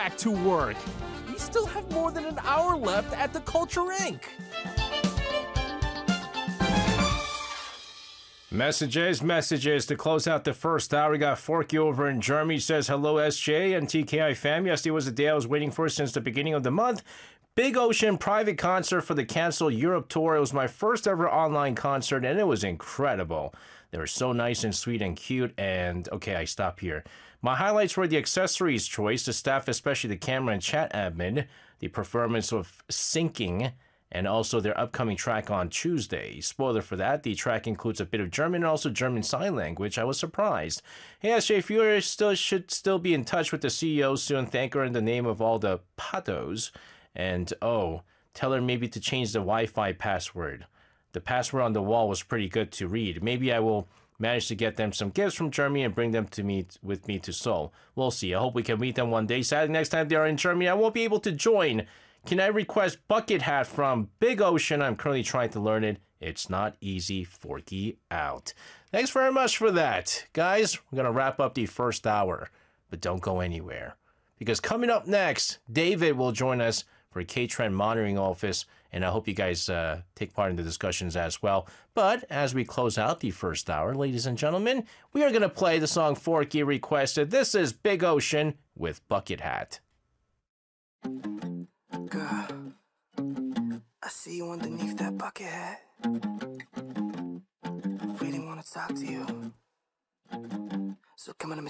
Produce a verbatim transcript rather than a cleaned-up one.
back to work. We still have more than an hour left at the Culture Incorporated. Messages, messages to close out the first hour. We got Forky over in Germany. Says, hello, S J and T K I fam. Yesterday was the day I was waiting for since the beginning of the month. Big Ocean private concert for the canceled Europe tour. It was my first ever online concert, and it was incredible. They were so nice and sweet and cute, and okay, I stop here. My highlights were the accessories choice, the staff, especially the camera and chat admin, the performance of Syncing, and also their upcoming track on Tuesday. Spoiler for that, the track includes a bit of German and also German Sign Language. I was surprised. Hey, S J, if you still should still be in touch with the C E O soon, thank her in the name of all the patos. And, oh, tell her maybe to change the Wi-Fi password. The password on the wall was pretty good to read. Maybe I will manage to get them some gifts from Germany and bring them to meet with me to Seoul. We'll see. I hope we can meet them one day. Sadly, next time they are in Germany, I won't be able to join. Can I request Bucket Hat from Big Ocean? I'm currently trying to learn it. It's not easy, Forky out. Thanks very much for that. Guys, we're going to wrap up the first hour, but don't go anywhere. Because coming up next, David will join us for K-Trend Monitoring Office, and I hope you guys uh, take part in the discussions as well. But as we close out the first hour, ladies and gentlemen, we are going to play the song Forky requested. This is Big Ocean with Bucket Hat. Girl, I see you underneath that bucket hat. Really want to talk to you. So come on, let me